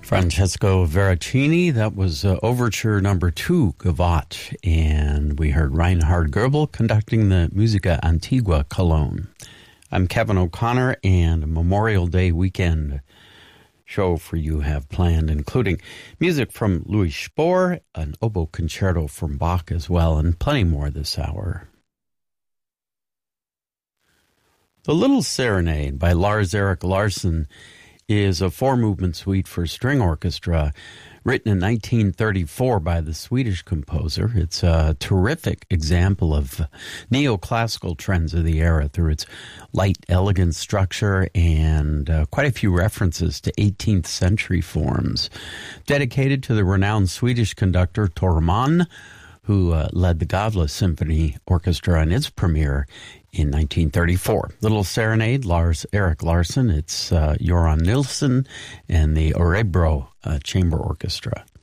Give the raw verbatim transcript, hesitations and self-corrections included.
Francesco Veracini, that was uh, Overture number two, Gavotte. And we heard Reinhard Goebel conducting the Musica Antigua Cologne. I'm Kevin O'Connor, and a Memorial Day weekend show for you have planned, including music from Louis Spohr, an oboe concerto from Bach as well, and plenty more this hour. The Little Serenade by Lars Erik Larsson is a four-movement suite for string orchestra written in nineteen thirty-four by the Swedish composer. It's a terrific example of neoclassical trends of the era through its light, elegant structure and uh, quite a few references to eighteenth century forms. Dedicated to the renowned Swedish conductor Tor Mann, who uh, led the Gavle Symphony Orchestra in its premiere in nineteen thirty-four. Little Serenade, Lars Erik Larsson. It's uh, Göran Nilsson and the Örebro uh, Chamber Orchestra.